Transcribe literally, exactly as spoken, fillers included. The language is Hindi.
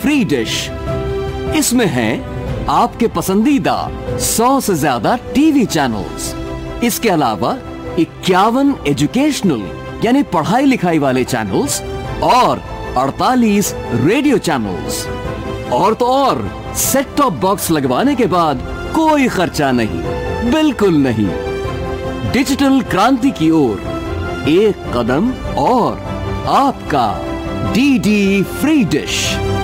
Free dish. इसमें है आपके पसंदीदा सौ से ज्यादा टीवी चैनल्स। इसके अलावा इक्यावन एजुकेशनल यानी पढ़ाई लिखाई वाले चैनल्स और अड़तालीस रेडियो चैनल्स। और तो और सेट टॉप बॉक्स लगवाने के बाद कोई खर्चा नहीं, बिल्कुल नहीं। डिजिटल क्रांति की ओर एक कदम और आपका डीडी फ्री डिश।